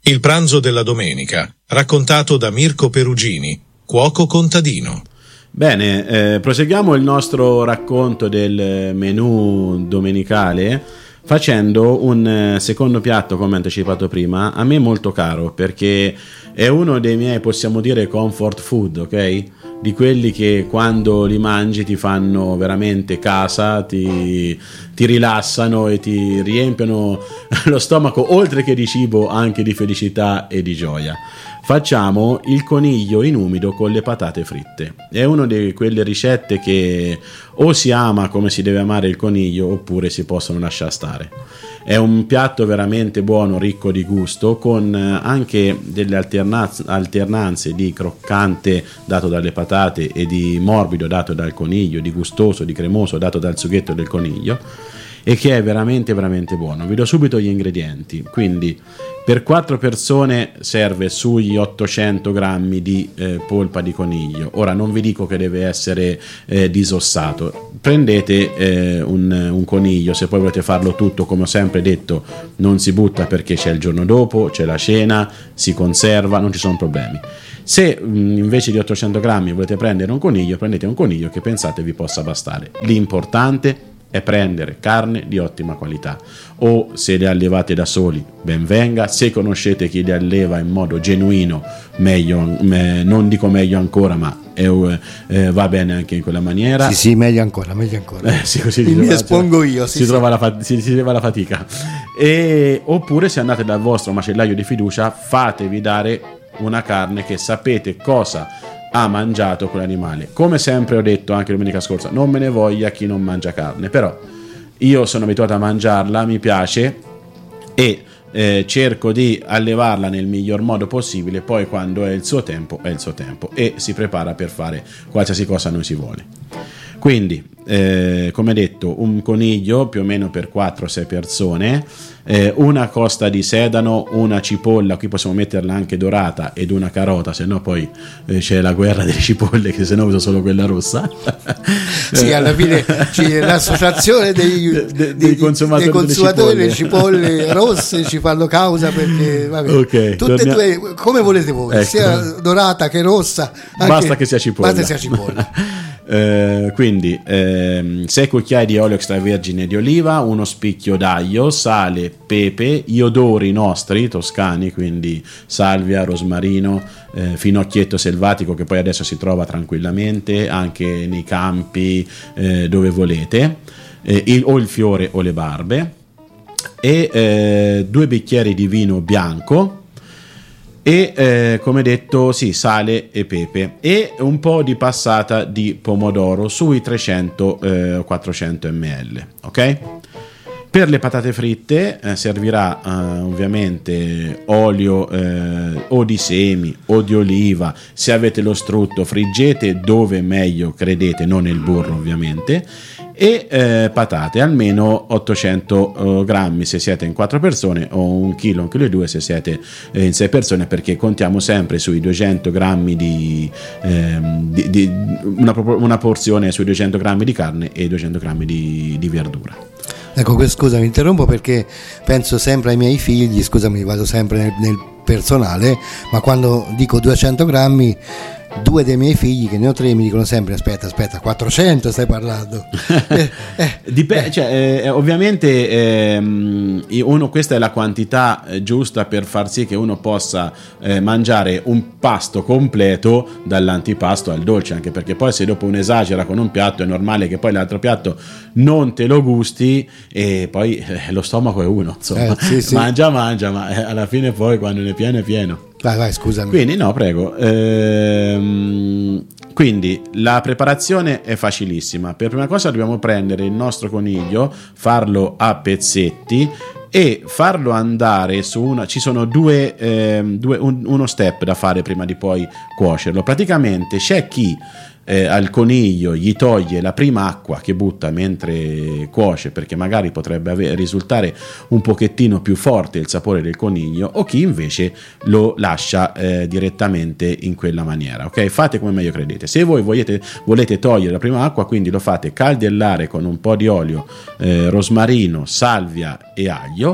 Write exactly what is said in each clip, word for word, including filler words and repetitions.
Il pranzo della domenica, raccontato da Mirko Perugini, cuoco contadino. Bene, eh, proseguiamo il nostro racconto del menù domenicale facendo un eh, secondo piatto, come anticipato prima, a me molto caro, perché è uno dei miei, possiamo dire, comfort food, ok? Di quelli che quando li mangi ti fanno veramente casa, ti, ti rilassano e ti riempiono lo stomaco, oltre che di cibo, anche di felicità e di gioia. Facciamo il coniglio in umido con le patate fritte. È una di quelle ricette che o si ama come si deve amare il coniglio, oppure si possono lasciare stare. È un piatto veramente buono, ricco di gusto, con anche delle alternanze, alternanze di croccante dato dalle patate e di morbido dato dal coniglio, di gustoso, di cremoso dato dal sughetto del coniglio, e che è veramente veramente buono. Vi do subito gli ingredienti. Quindi per quattro persone serve sugli ottocento grammi di eh, polpa di coniglio. Ora non vi dico che deve essere eh, disossato, prendete eh, un, un coniglio, se poi volete farlo tutto, come ho sempre detto, non si butta, perché c'è il giorno dopo, c'è la cena, si conserva, non ci sono problemi. Se mh, invece di ottocento grammi volete prendere un coniglio, prendete un coniglio che pensate vi possa bastare. L'importante è prendere carne di ottima qualità, o se le allevate da soli ben venga, se conoscete chi le alleva in modo genuino meglio, me, non dico meglio ancora, ma è, eh, va bene anche in quella maniera. Sì sì, meglio ancora, meglio ancora. Eh, sì, così mi espongo io, sì, si, sì. Trova la, si, si leva la fatica. E, oppure se andate dal vostro macellaio di fiducia, fatevi dare una carne che sapete cosa ha mangiato quell'animale. Come sempre ho detto anche domenica scorsa, non me ne voglia chi non mangia carne, però io sono abituato a mangiarla, mi piace e eh, cerco di allevarla nel miglior modo possibile. Poi quando è il suo tempo è il suo tempo e si prepara per fare qualsiasi cosa noi si vuole. Quindi eh, come detto, un coniglio più o meno per quattro sei persone, eh, una costa di sedano, una cipolla, qui possiamo metterla anche dorata, ed una carota, se no poi eh, c'è la guerra delle cipolle, che se no uso solo quella rossa. Sì, alla fine c'è l'associazione dei, de, de, dei, dei consumatori, dei consumatori delle cipolle. cipolle rosse ci fanno causa, perché vabbè, okay, tutte e torniamo... due come volete voi, ecco, sia dorata che rossa, anche, basta che sia cipolla, basta sia cipolla. Eh, quindi ehm, sei cucchiai di olio extravergine di oliva, uno spicchio d'aglio, sale, pepe, gli odori nostri toscani, quindi salvia, rosmarino, eh, finocchietto selvatico, che poi adesso si trova tranquillamente anche nei campi, eh, dove volete, eh, il, o il fiore o le barbe, e eh, due bicchieri di vino bianco, e eh, come detto sì, sale e pepe, e un po' di passata di pomodoro sui trecento quattrocento millilitri, ok? Per le patate fritte eh, servirà eh, ovviamente olio eh, o di semi o di oliva. Se avete lo strutto, friggete dove meglio credete, non nel burro ovviamente, e eh, patate almeno ottocento grammi se siete in quattro persone, o un chilo, un chilo e due se siete eh, in sei persone, perché contiamo sempre sui duecento grammi di, ehm, di, di una, una porzione sui duecento grammi di carne e duecento grammi di, di verdura. Ecco, scusa, mi interrompo perché penso sempre ai miei figli, scusami, vado sempre nel, nel personale, ma quando dico duecento grammi, due dei miei figli, che ne ho tre, mi dicono sempre aspetta aspetta quattrocento stai parlando. eh, eh, Dip- cioè, eh, ovviamente ehm, uno, questa è la quantità giusta per far sì che uno possa eh, mangiare un pasto completo dall'antipasto al dolce, anche perché poi se dopo uno esagera con un piatto è normale che poi l'altro piatto non te lo gusti, e poi eh, lo stomaco è uno, insomma, eh, sì, sì. mangia mangia ma eh, alla fine poi quando ne è pieno è pieno. Vai, vai, scusami. Quindi no, prego. Ehm, quindi la preparazione è facilissima. Per prima cosa dobbiamo prendere il nostro coniglio, farlo a pezzetti e farlo andare su una. Ci sono due, ehm, due un, uno step da fare prima di poi cuocerlo. Praticamente c'è chi Eh, al coniglio gli toglie la prima acqua che butta mentre cuoce, perché magari potrebbe ave- risultare un pochettino più forte il sapore del coniglio, o chi invece lo lascia eh, direttamente in quella maniera, ok? Fate come meglio credete. Se voi volete, volete togliere la prima acqua, quindi lo fate caldellare con un po' di olio, eh, rosmarino, salvia e aglio,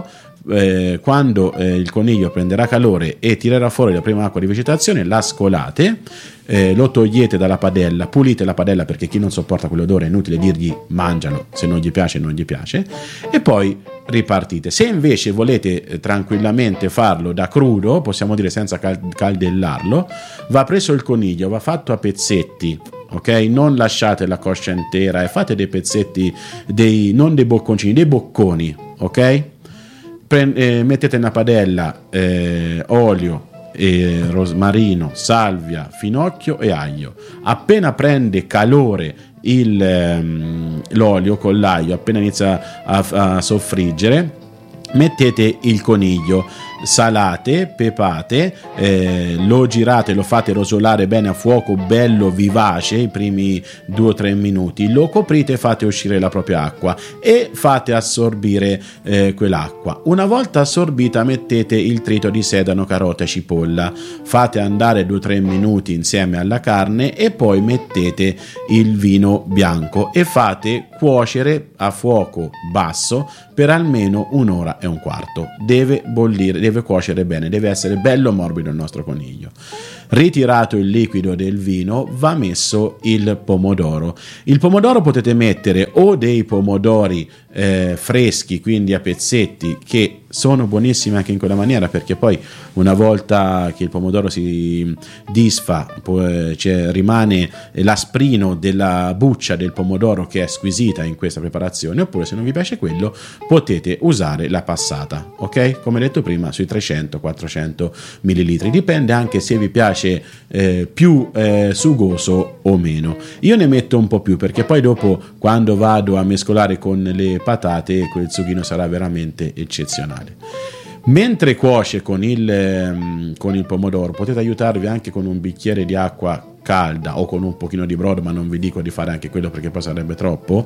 eh, quando eh, il coniglio prenderà calore e tirerà fuori la prima acqua di vegetazione, la scolate, eh, lo togliete dalla padella, pulite la padella, perché chi non sopporta quell'odore è inutile dirgli mangialo, se non gli piace non gli piace, e poi ripartite. Se invece volete eh, tranquillamente farlo da crudo, possiamo dire senza cal- caldellarlo, va preso il coniglio, va fatto a pezzetti, ok? Non lasciate la coscia intera e fate dei pezzetti, dei, non dei bocconcini, dei bocconi, ok? Pre- eh, mettete in una padella eh, olio, e rosmarino, salvia, finocchio e aglio. Appena prende calore il, ehm, l'olio con l'aglio, appena inizia a, a soffriggere, mettete il coniglio, salate, pepate, eh, lo girate, lo fate rosolare bene a fuoco bello vivace i primi due o tre minuti, lo coprite e fate uscire la propria acqua e fate assorbire eh, quell'acqua. Una volta assorbita mettete il trito di sedano, carota e cipolla, fate andare due o tre minuti insieme alla carne e poi mettete il vino bianco e fate cuocere a fuoco basso per almeno un'ora e un quarto. Deve bollire, deve cuocere bene, deve essere bello morbido il nostro coniglio. Ritirato il liquido del vino, va messo il pomodoro. Il pomodoro potete mettere o dei pomodori eh, freschi, quindi a pezzetti, che sono buonissimi anche in quella maniera, perché poi una volta che il pomodoro si disfa poi, cioè, rimane l'asprino della buccia del pomodoro, che è squisita in questa preparazione. Oppure, se non vi piace quello, potete usare la passata, ok? Come detto prima, sui trecento quattrocento millilitri, dipende anche se vi piace eh, più eh, sugoso o meno. Io ne metto un po' più, perché poi dopo, quando vado a mescolare con le patate, quel sughino sarà veramente eccezionale. Mentre cuoce con il, con il pomodoro, potete aiutarvi anche con un bicchiere di acqua calda o con un pochino di brodo, ma non vi dico di fare anche quello perché poi sarebbe troppo,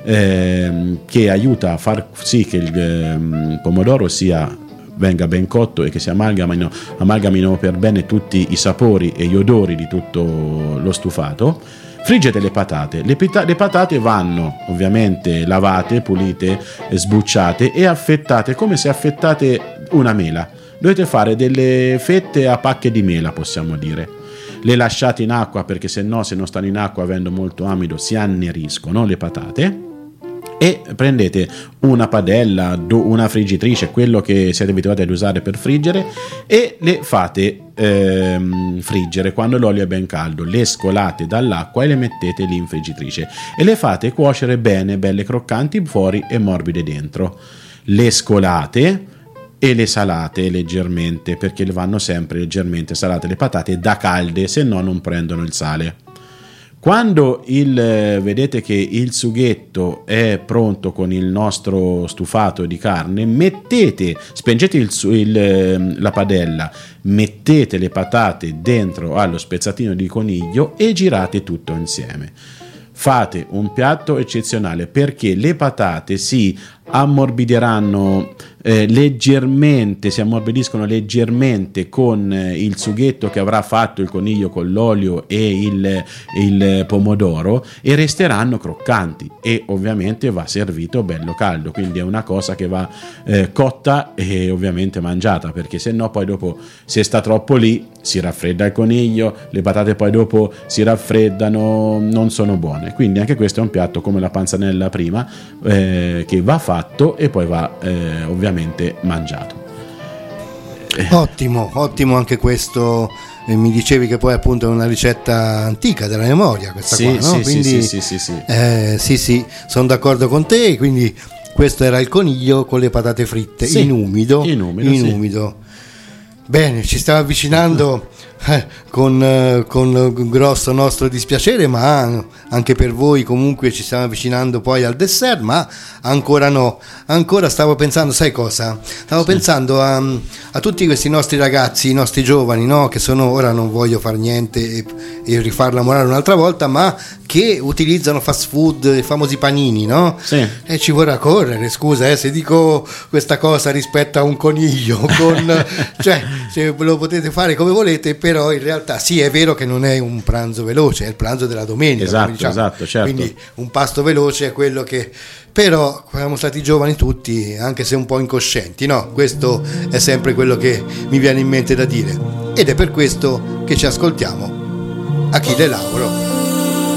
ehm, che aiuta a far sì che il ehm, pomodoro sia venga ben cotto e che si amalgamino, amalgamino per bene tutti i sapori e gli odori di tutto lo stufato. Friggete le patate. Le, pita- le patate vanno ovviamente lavate, pulite, sbucciate e affettate come se affettate una mela. Dovete fare delle fette a pacche di mela, possiamo dire. Le lasciate in acqua, perché se no, se non stanno in acqua, avendo molto amido, si anneriscono le patate. E prendete una padella, una friggitrice, quello che siete abituati ad usare per friggere, e le fate ehm, friggere. Quando l'olio è ben caldo, le scolate dall'acqua e le mettete lì in friggitrice e le fate cuocere bene, belle croccanti fuori e morbide dentro. Le scolate e le salate leggermente, perché le vanno sempre leggermente salate le patate, da calde, se no non prendono il sale. Quando il, vedete che il sughetto è pronto con il nostro stufato di carne, mettete, spengete il, il, la padella, mettete le patate dentro allo spezzatino di coniglio e girate tutto insieme. Fate un piatto eccezionale, perché le patate si ammorbidiranno eh, leggermente, si ammorbidiscono leggermente con eh, il sughetto che avrà fatto il coniglio con l'olio e il, il pomodoro, e resteranno croccanti, e ovviamente va servito bello caldo, quindi è una cosa che va eh, cotta e ovviamente mangiata, perché se no poi dopo, se sta troppo lì, si raffredda il coniglio, le patate poi dopo si raffreddano, non sono buone. Quindi anche questo è un piatto come la panzanella prima, eh, che va fatto e poi va eh, ovviamente mangiato. Ottimo, ottimo anche questo. Eh, mi dicevi che poi appunto è una ricetta antica della memoria questa, sì, qua, no? Sì, quindi, sì, sì, sì, sì. Eh, sì, sì, sono d'accordo con te. Quindi questo era il coniglio con le patate fritte, sì, in umido, in umido, in sì. umido. Bene, ci stiamo avvicinando eh, con, eh, con grosso nostro dispiacere, ma anche per voi comunque ci stiamo avvicinando poi al dessert, ma ancora no, ancora stavo pensando, sai cosa? Stavo sì. pensando a, a tutti questi nostri ragazzi, i nostri giovani, no? Che sono, ora non voglio far niente e, e rifarla morale un'altra volta, ma che utilizzano fast food, i famosi panini, no? Sì. E ci vorrà correre, scusa, eh, se dico questa cosa rispetto a un coniglio, con, cioè se lo potete fare come volete, però in realtà sì, è vero che non è un pranzo veloce, è il pranzo della domenica, esatto, diciamo. esatto, certo. Quindi un pasto veloce è quello che, però siamo stati giovani tutti, anche se un po' incoscienti, no? Questo è sempre quello che mi viene in mente da dire, ed è per questo che ci ascoltiamo Achille Lauro.